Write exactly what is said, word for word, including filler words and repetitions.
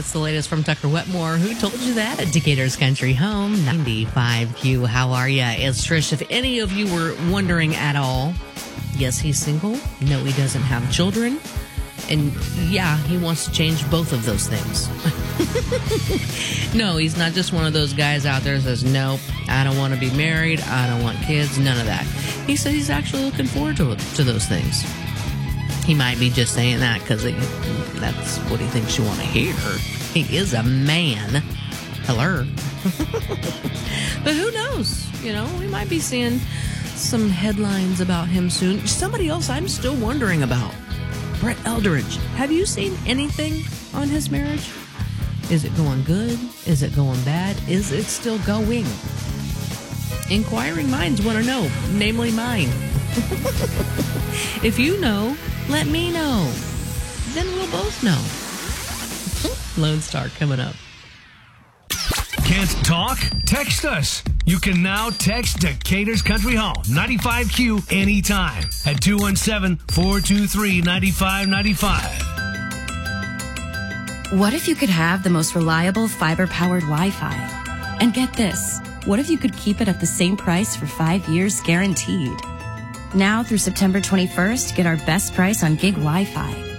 It's the latest from Tucker Wetmore. Who told you that? At Decatur's Country Home, ninety-five Q. How are ya? It's Trish. If any of you were wondering at all, yes, he's single. No, he doesn't have children. And yeah, he wants to change both of those things. No, he's not just one of those guys out there that says, nope, I don't want to be married. I don't want kids. None of that. He said he's actually looking forward to, to those things. He might be just saying that because that's what he thinks you want to hear. He is a man. Hello. But who knows? You know, we might be seeing some headlines about him soon. Somebody else I'm still wondering about. Brett Eldridge. Have you seen anything on his marriage? Is it going good? Is it going bad? Is it still going? Inquiring minds want to know, namely mine. If you know, let me know. Then we'll both know. Lone Star coming up. Can't talk? Text us. You can now text Decatur's Country Home, ninety-five Q, anytime at two one seven, four two three, nine five nine five. What if you could have the most reliable fiber-powered Wi-Fi? And get this, what if you could keep it at the same price for five years guaranteed? Now through September twenty-first, get our best price on gig Wi-Fi.